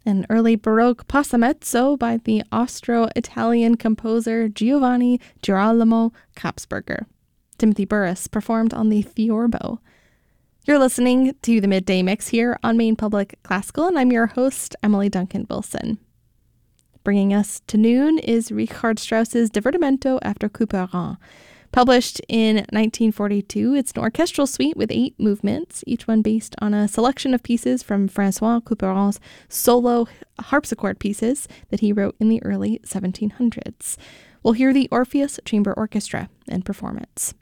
an early Baroque passamezzo by the Austro-Italian composer Giovanni Girolamo Kapsberger. Timothy Burris performed on the theorbo. You're listening to the Midday Mix here on Maine Public Classical, and I'm your host, Emily Duncan Wilson. Bringing us to noon is Richard Strauss's Divertimento after Couperin. Published in 1942, it's an orchestral suite with 8 movements, each one based on a selection of pieces from François Couperin's solo harpsichord pieces that he wrote in the early 1700s. We'll hear the Orpheus Chamber Orchestra in performance.